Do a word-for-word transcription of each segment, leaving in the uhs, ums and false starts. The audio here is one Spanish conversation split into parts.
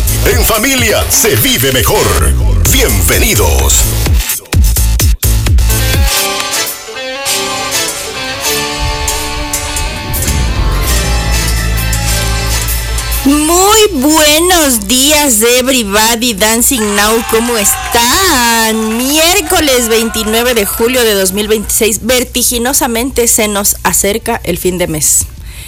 En familia se vive mejor. Bienvenidos. Muy buenos días, everybody. Dancing Now, ¿cómo están? Miércoles veintinueve de julio de dos mil veintiséis. Vertiginosamente se nos acerca el fin de mes.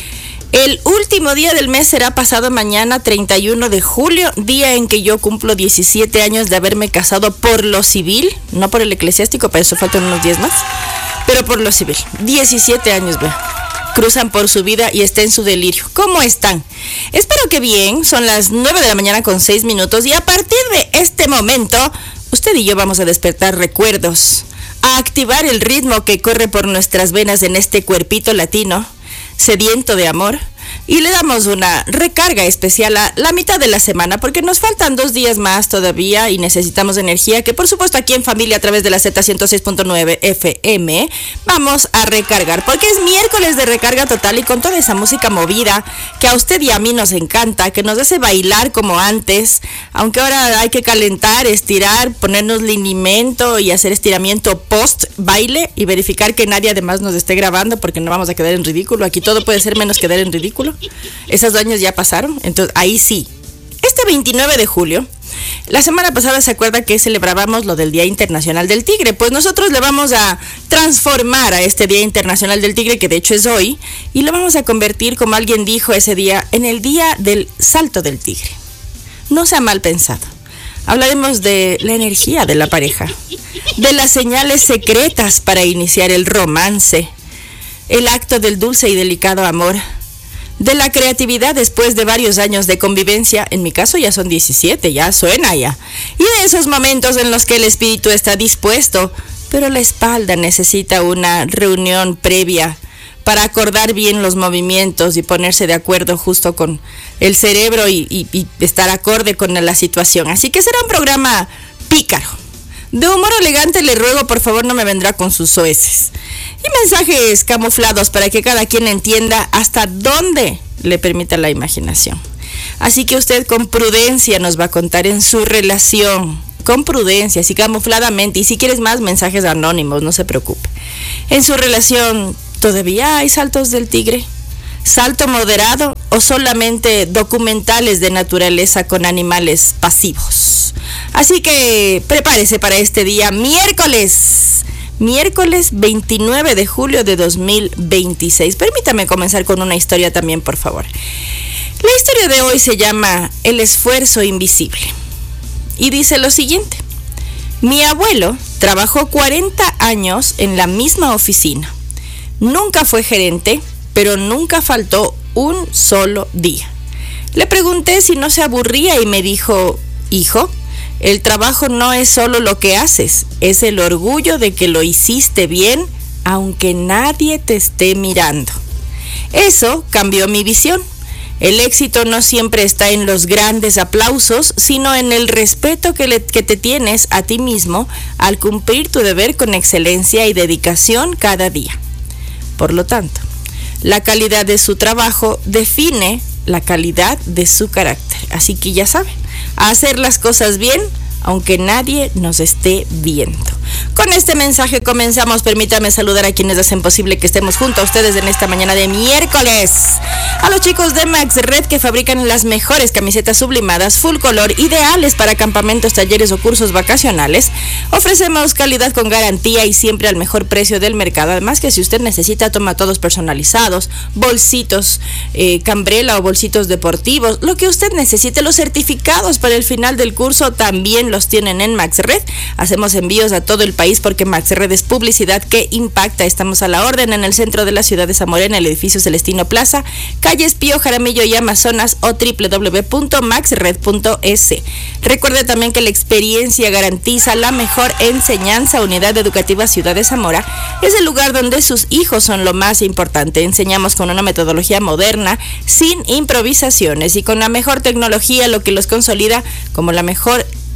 El último día del mes será pasado mañana, treinta y uno de julio, día en que yo cumplo diecisiete años de haberme casado por lo civil, no por el eclesiástico, para eso faltan unos días más, pero por lo civil. diecisiete años, vea. Cruzan por su vida y está en su delirio. ¿Cómo están? Espero que bien. Son las nueve de la mañana con seis minutos y a partir de este momento, usted y yo vamos a despertar recuerdos, a activar el ritmo que corre por nuestras venas en este cuerpito latino, sediento de amor, y le damos una recarga especial a la mitad de la semana porque nos faltan dos días más todavía y necesitamos energía que por supuesto aquí en familia a través de la Z ciento seis punto nueve F M vamos a recargar porque es miércoles de recarga total y con toda esa música movida que a usted y a mí nos encanta, que nos hace bailar como antes, aunque ahora hay que calentar, estirar, ponernos linimento y hacer estiramiento post baile y verificar que nadie además nos esté grabando porque no vamos a quedar en ridículo. Aquí todo puede ser menos quedar en ridículo. Esos años ya pasaron, entonces ahí sí. Este veintinueve de julio, la semana pasada se acuerda que celebrábamos lo del Día Internacional del Tigre, pues nosotros le vamos a transformar a este Día Internacional del Tigre, que de hecho es hoy, y lo vamos a convertir, como alguien dijo ese día, en el Día del Salto del Tigre. No sea mal pensado. Hablaremos de la energía de la pareja, de las señales secretas para iniciar el romance, el acto del dulce y delicado amor, de la creatividad después de varios años de convivencia, en mi caso ya son diecisiete, ya suena ya, y de esos momentos en los que el espíritu está dispuesto, pero la espalda necesita una reunión previa para acordar bien los movimientos y ponerse de acuerdo justo con el cerebro y, y, y estar acorde con la situación. Así que será un programa pícaro. De humor elegante le ruego, por favor, no me vendrá con sus soeces. Y mensajes camuflados para que cada quien entienda hasta dónde le permita la imaginación. Así que usted con prudencia nos va a contar en su relación, con prudencia, así camufladamente, y si quieres más mensajes anónimos, no se preocupe. En su relación, ¿todavía hay saltos del tigre? ¿Salto moderado o solamente documentales de naturaleza con animales pasivos? Así que prepárese para este día, miércoles, miércoles veintinueve de julio de dos mil veintiséis. Permítame comenzar con una historia también, por favor. La historia de hoy se llama El esfuerzo invisible y dice lo siguiente. Mi abuelo trabajó cuarenta años en la misma oficina. Nunca fue gerente, pero nunca faltó un solo día. Le pregunté si no se aburría y me dijo, hijo, el trabajo no es solo lo que haces, es el orgullo de que lo hiciste bien, aunque nadie te esté mirando. Eso cambió mi visión. El éxito no siempre está en los grandes aplausos, sino en el respeto que, le, que te tienes a ti mismo al cumplir tu deber con excelencia y dedicación cada día. Por lo tanto, la calidad de su trabajo define la calidad de su carácter. Así que ya saben, a hacer las cosas bien, aunque nadie nos esté viendo. Con este mensaje comenzamos. Permítame saludar a quienes hacen posible que estemos junto a ustedes en esta mañana de miércoles. A los chicos de Max Red, que fabrican las mejores camisetas sublimadas, full color, ideales para campamentos, talleres o cursos vacacionales. Ofrecemos calidad con garantía y siempre al mejor precio del mercado. Además que si usted necesita tomatodos personalizados, bolsitos eh, Cambrela o bolsitos deportivos, lo que usted necesite, los certificados para el final del curso también los tienen en Max Red. Hacemos envíos a todo el país porque Max Red es publicidad que impacta. Estamos a la orden en el centro de la ciudad de Zamora, en el edificio Celestino Plaza, calles Pío Jaramillo y Amazonas, o doble u doble u doble u punto max red punto es. Recuerde también que la experiencia garantiza la mejor enseñanza. Unidad Educativa Ciudad de Zamora es el lugar donde sus hijos son lo más importante. Enseñamos con una metodología moderna, sin improvisaciones y con la mejor tecnología, lo que los consolida como la mejor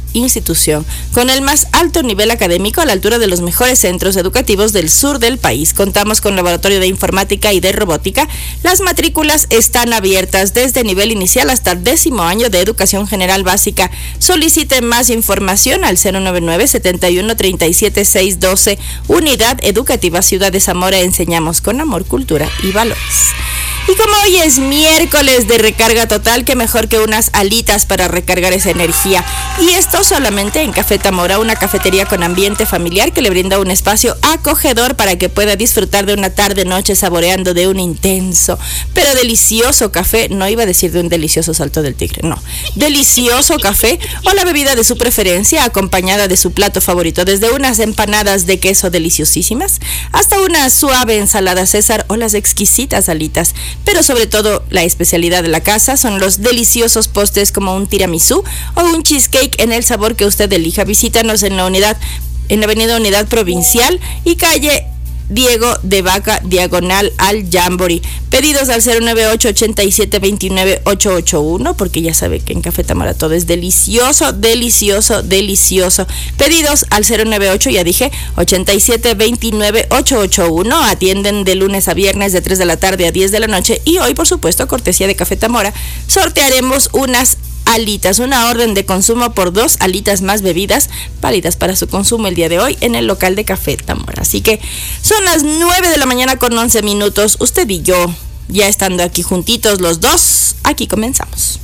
institución con el más alto nivel académico a la altura de los mejores centros educativos del sur del país. Contamos con laboratorio de informática y de robótica. Las matrículas están abiertas desde nivel inicial hasta el décimo año de educación general básica. Solicite más información al cero nueve nueve, setenta y uno, treinta y siete, seiscientos doce. Unidad Educativa Ciudad de Zamora. Enseñamos con amor, cultura y valores. Y como hoy es miércoles de recarga total, qué mejor que unas alitas para recargar esa energía. Y esto solamente en Café Tamora, una cafetería con ambiente familiar que le brinda un espacio acogedor para que pueda disfrutar de una tarde-noche saboreando de un intenso, pero delicioso café. No iba a decir de un delicioso salto del tigre, no. Delicioso café o la bebida de su preferencia acompañada de su plato favorito, desde unas empanadas de queso deliciosísimas hasta una suave ensalada César o las exquisitas alitas. Pero sobre todo la especialidad de la casa son los deliciosos postres como un tiramisú o un cheesecake en el sabor que usted elija. Visítanos en la unidad, en la avenida Unidad Provincial y calle Diego de Vaca, diagonal al Jamboree. Pedidos al cero nueve ocho, ochenta y siete, veintinueve, ochocientos ochenta y uno, porque ya sabe que en Café Tamara todo es delicioso, delicioso, delicioso. Pedidos al cero nueve ocho, ya dije, ochenta y siete, veintinueve, ochocientos ochenta y uno. Atienden de lunes a viernes de tres de la tarde a diez de la noche. Y hoy, por supuesto, cortesía de Café Tamora, sortearemos unas alitas, una orden de consumo por dos alitas más bebidas válidas para su consumo el día de hoy en el local de Café Tamora. Así que son las nueve de la mañana con once minutos. Usted y yo, ya estando aquí juntitos los dos, aquí comenzamos.